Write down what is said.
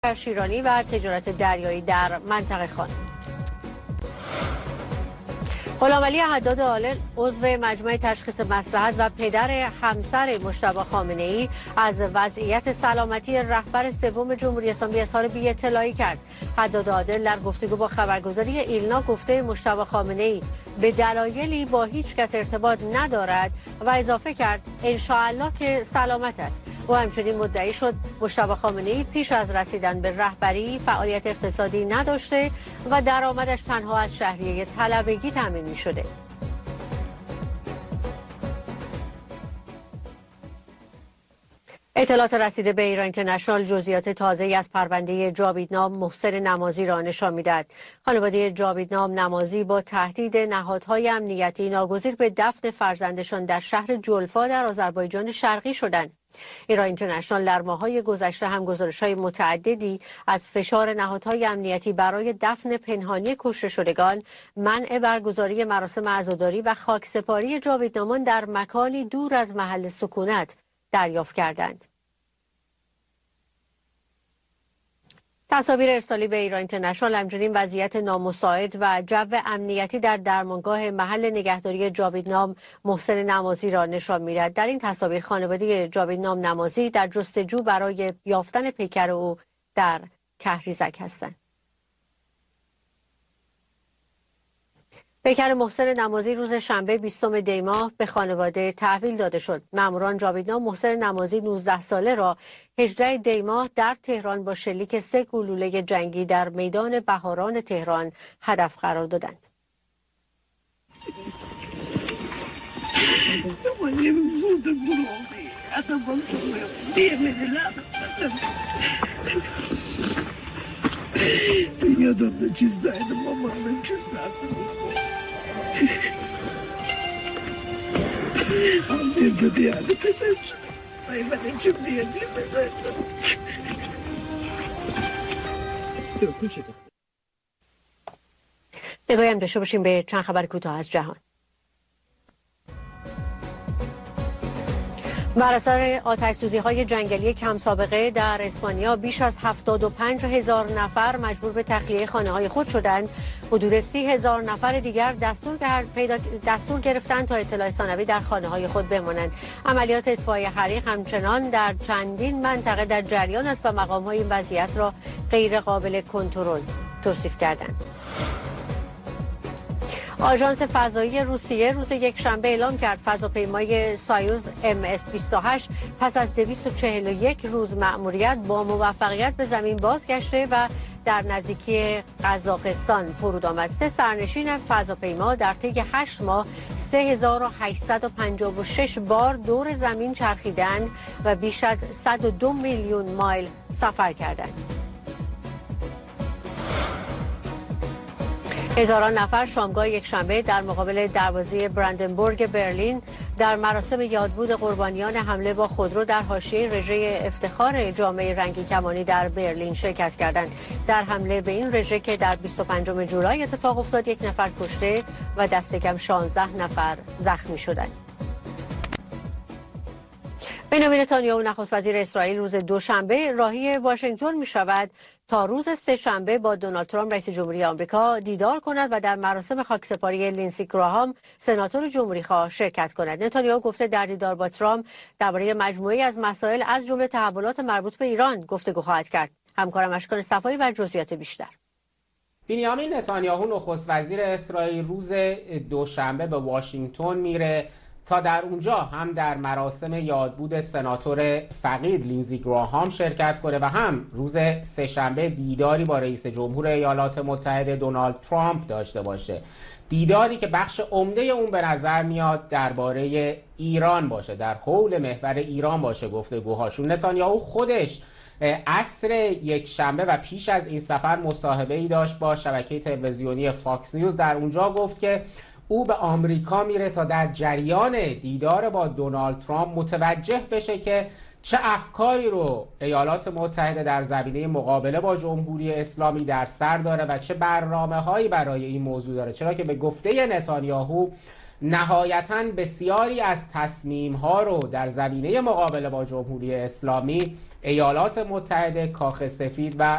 شیرانی و تجارت دریایی در منطقه خان. غلامعلی حداد عالل عضو مجمع تشخیص مصلحت و پدر همسر مجتبی خامنه‌ای از وضعیت سلامتی رهبر سوم جمهوری اسلامی اظهار بی‌اطلاعی کرد. حداد عالل در گفتگو با خبرگزاری ایلنا گفته مجتبی خامنه‌ای به دلایلی با هیچ کس ارتباط ندارد و اضافه کرد انشاءالله که سلامت است. او همچنین مدعی شد مجتبی خامنه‌ای پیش از رسیدن به رهبری فعالیت اقتصادی نداشته و درآمدش تنها از شهریه طلبگی تامین می‌شده. اطلاعات رسیده به ایران اینترنشنال جزئیات تازه‌ای از پرونده جاویدنام محسن نمازی را نشان می‌دهد. خانواده جاویدنام نمازی با تهدید نهادهای امنیتی ناگزیر به دفن فرزندشان در شهر جلفا در آذربایجان شرقی شدند. ایران اینترنشنال در ماه‌های گذشته هم گزارش‌های متعددی از فشار نهادهای امنیتی برای دفن پنهانی کشته شدگان، منع برگزاری مراسم عزاداری و خاکسپاری جاویدنامان در مکانی دور از محل سکونت دریافت کردند. تصاویر ارسالی به ایران اینترنشنال همچنین وضعیت نامساعد و جو امنیتی در درمانگاه محل نگهداری جاویدنام محسن نمازی را نشان می‌دهد. در این تصاویر خانواده جاویدنام نمازی در جستجو برای یافتن پیکر او در کهریزک هستند. پیکر محسن نمازی روز شنبه 20 دی ماه به خانواده تحویل داده شد. ماموران جاویدنام محسن نمازی 19 ساله را 18 دی ماه در تهران با شلیک 3 گلوله جنگی در میدان بهاران تهران هدف قرار دادند. نگاهی هم داشته باشیم به چند خبر کوتاه از جهان. بر اثر آتش‌سوزی‌های جنگلی کم سابقه در اسپانیا بیش از 75,000 نفر مجبور به تخلیه خانه‌های خود شدند. حدود 30,000 نفر دیگر دستور گرفتند تا اطلاع ثانوی در خانه‌های خود بمانند. عملیات اطفای حریق همچنان در چندین منطقه در جریان است و مقام‌های این وضعیت را غیر قابل کنترل توصیف کردند. آژانس فضایی روسیه روز یکشنبه اعلام کرد فضاپیمای سایوز MS-28 پس از 241 روز مأموریت با موفقیت به زمین بازگشته و در نزدیکی قزاقستان فرود آمد. 3 سرنشین فضاپیما در طی 8 ماه 3856 بار دور زمین چرخیدند و بیش از 102 میلیون مایل سفر کردند. هزاران نفر شامگاه یکشنبه در مقابل دروازه براندنبورگ برلین در مراسم یادبود قربانیان حمله با خودرو در حاشیه رژه افتخار جامعه رنگی کمانی در برلین شرکت کردند. در حمله به این رژه که در 25 جولای اتفاق افتاد 1 نفر کشته و دست کم 16 نفر زخمی شدند. بنیامین نتانیاهو نخست وزیر اسرائیل روز دوشنبه راهی واشنگتن می شود تا روز سه‌شنبه با دونالد ترامپ رئیس جمهوری آمریکا دیدار کند و در مراسم خاکسپاری لینسی گراهام سناتور جمهوری‌خواه شرکت کند. نتانیاهو گفته در دیدار با ترامپ درباره مجموعه‌ای از مسائل از جمله تحولات مربوط به ایران گفتگو خواهد کرد. همکارم اشکان صفایی و جزئیات بیشتر. بنیامین نتانیاهو نخست وزیر اسرائیل روز دوشنبه به واشنگتن میره تا در اونجا هم در مراسم یادبود سناتور فقید لینزی گراهام شرکت کنه و هم روز سه‌شنبه دیداری با رئیس جمهور ایالات متحده دونالد ترامپ داشته باشه. دیداری که بخش عمده اون به نظر میاد درباره ایران باشه، در حول محور ایران باشه گفتگوهاشون. نتانیاهو خودش عصر یکشنبه و پیش از این سفر مصاحبه‌ای داشت با شبکه تلویزیونی فاکس نیوز. در اونجا گفت که او به آمریکا میره تا در جریان دیدار با دونالد ترامپ متوجه بشه که چه افکاری رو ایالات متحده در زمینه مقابله با جمهوری اسلامی در سر داره و چه برنامه‌هایی برای این موضوع داره، چرا که به گفته نتانیاهو نهایتاً بسیاری از تصمیم‌ها رو در زمینه مقابله با جمهوری اسلامی ایالات متحده، کاخ سفید و